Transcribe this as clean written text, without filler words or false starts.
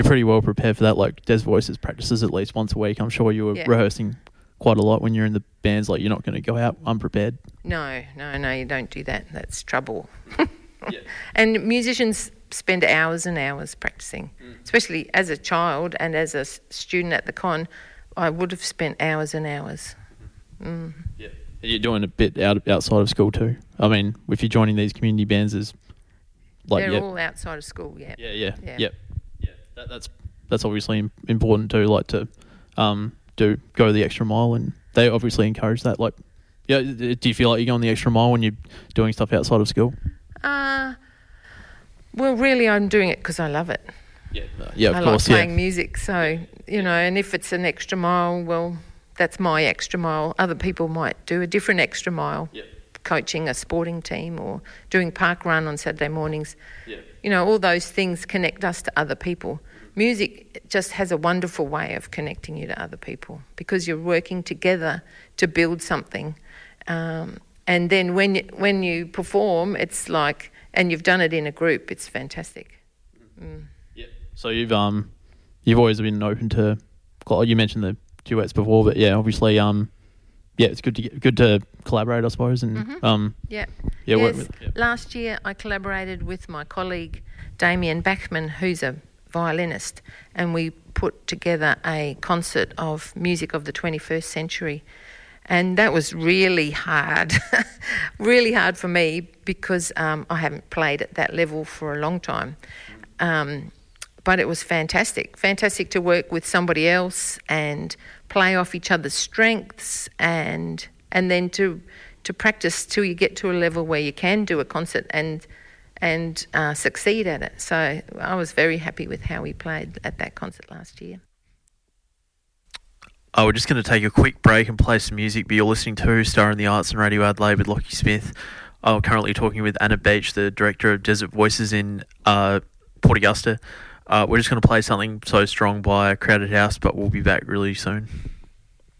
pretty well prepared for that. Like Des Voices practices at least once a week. I'm sure you were rehearsing quite a lot when you're in the bands. Like you're not going to go out unprepared. No, you don't do that. That's trouble. And musicians spend hours and hours practicing, especially as a child and as a student at the con. I would have spent hours and hours. Yeah, you're doing a bit outside of school too. I mean, if you're joining these community bands, is like they're all outside of school. Yeah. That's obviously important too. Like to go the extra mile, and they obviously encourage that. Like, do you feel like you're going the extra mile when you're doing stuff outside of school? Well, really, I'm doing it because I love it. Yeah, I of course. like playing music, so and if it's an extra mile, well, that's my extra mile. Other people might do a different extra mile, coaching a sporting team or doing park run on Saturday mornings. All those things connect us to other people. Music just has a wonderful way of connecting you to other people because you're working together to build something. And then when you perform, it's like, and you've done it in a group, it's fantastic. Yeah. So you've always been open to, you mentioned the duets before, but obviously, it's good to collaborate, I suppose, and Yes. Work with. Last year, I collaborated with my colleague Damien Bachman, who's a violinist, and we put together a concert of music of the 21st century. And that was really hard, really hard for me because I haven't played at that level for a long time. But it was fantastic to work with somebody else and play off each other's strengths and then to practice till you get to a level where you can do a concert and succeed at it. So I was very happy with how we played at that concert last year. We're just going to take a quick break and play some music, but you're listening to Star in the Arts and Radio Adelaide with Lockie Smith. I'm currently talking with Anna Beach, the director of Desert Voices in Port Augusta. We're just going to play something So Strong by Crowded House, but we'll be back really soon.